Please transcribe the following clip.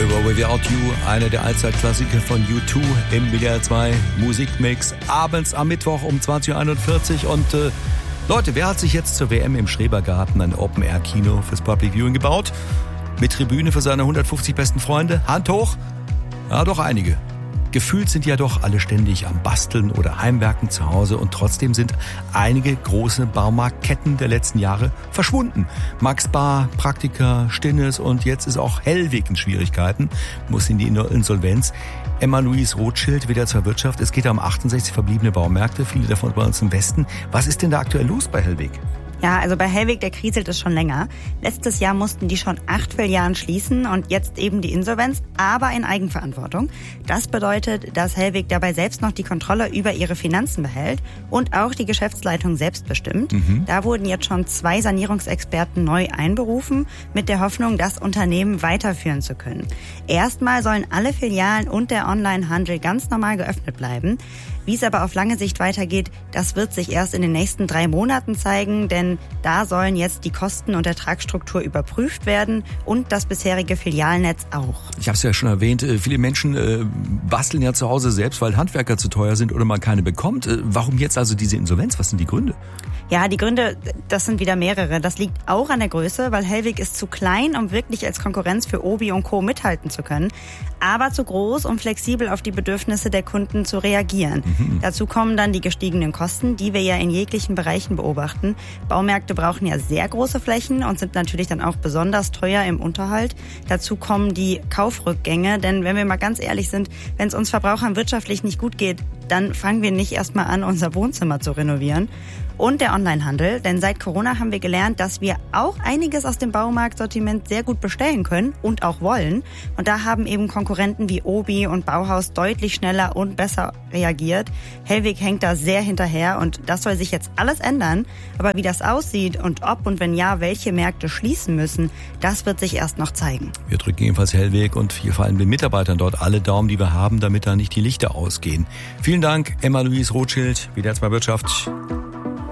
Forever Without You, einer der Allzeitklassiker von U2 im WDR 2 Musikmix. Abends am Mittwoch um 20.41 Uhr. Und Leute, wer hat sich jetzt zur WM im Schrebergarten ein Open-Air-Kino fürs Public Viewing gebaut? Mit Tribüne für seine 150 besten Freunde? Hand hoch? Ja, doch einige. Gefühlt sind ja doch alle ständig am Basteln oder Heimwerken zu Hause und trotzdem sind einige große Baumarktketten der letzten Jahre verschwunden. Max Bar, Praktika, Stinnes und jetzt ist auch Hellweg in Schwierigkeiten, muss in die Insolvenz. Emma-Louise Rothschild, WDR 2 Wirtschaft, es geht um 68 verbliebene Baumärkte, viele davon bei uns im Westen. Was ist denn da aktuell los bei Hellweg? Ja, also bei Hellweg, der kriselt es schon länger. Letztes Jahr mussten die schon 8 Filialen schließen und jetzt eben die Insolvenz, aber in Eigenverantwortung. Das bedeutet, dass Hellweg dabei selbst noch die Kontrolle über ihre Finanzen behält und auch die Geschäftsleitung selbst bestimmt. Da wurden jetzt schon 2 Sanierungsexperten neu einberufen, mit der Hoffnung, das Unternehmen weiterführen zu können. Erstmal sollen alle Filialen und der Onlinehandel ganz normal geöffnet bleiben. Wie es aber auf lange Sicht weitergeht, das wird sich erst in den nächsten 3 Monaten zeigen, denn da sollen jetzt die Kosten- und Ertragsstruktur überprüft werden und das bisherige Filialnetz auch. Ich habe es ja schon erwähnt, viele Menschen basteln ja zu Hause selbst, weil Handwerker zu teuer sind oder man keine bekommt. Warum jetzt also diese Insolvenz? Was sind die Gründe? Ja, die Gründe, das sind wieder mehrere. Das liegt auch an der Größe, weil Hellweg ist zu klein, um wirklich als Konkurrenz für Obi und Co. mithalten zu können, aber zu groß, um flexibel auf die Bedürfnisse der Kunden zu reagieren. Dazu kommen dann die gestiegenen Kosten, die wir ja in jeglichen Bereichen beobachten. Baumärkte brauchen ja sehr große Flächen und sind natürlich dann auch besonders teuer im Unterhalt. Dazu kommen die Kaufrückgänge, denn wenn wir mal ganz ehrlich sind, wenn es uns Verbrauchern wirtschaftlich nicht gut geht, dann fangen wir nicht erstmal an, unser Wohnzimmer zu renovieren. Und der Onlinehandel, denn seit Corona haben wir gelernt, dass wir auch einiges aus dem Baumarktsortiment sehr gut bestellen können und auch wollen. Und da haben eben Konkurrenten wie Obi und Bauhaus deutlich schneller und besser reagiert. Hellweg hängt da sehr hinterher und das soll sich jetzt alles ändern. Aber wie das aussieht und ob und wenn ja, welche Märkte schließen müssen, das wird sich erst noch zeigen. Wir drücken jedenfalls Hellweg und hier vor allem den Mitarbeitern dort alle Daumen, die wir haben, damit da nicht die Lichter ausgehen. Vielen Dank, Emma-Louise Rothschild, WDR 2 Wirtschaft.